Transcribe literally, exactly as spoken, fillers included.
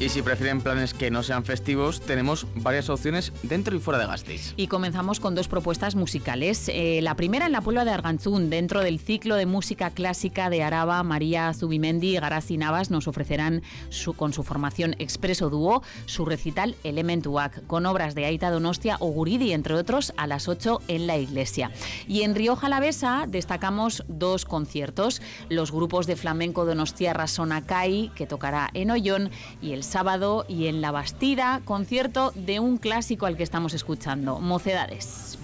si prefieren planes que no sean festivos, tenemos varias opciones dentro y fuera de Gasteiz. Y comenzamos con dos propuestas musicales. Eh, la primera en la Puebla de Argantzún, dentro del ciclo de música clásica de Araba. María Zubimendi y Garazi Navas nos ofrecerán su, con su formación Expreso Dúo su recital Elementuak, con obras de Aita Donostia o Guridi, entre otros, a las ocho en la iglesia. Y en Rioja Alavesa destacamos dos conciertos: los grupos de flamenco donostiarra Sonakai, que tocará en Ollón, y el sábado y en La Bastida, concierto de un clásico al que estamos escuchando, Mocedades.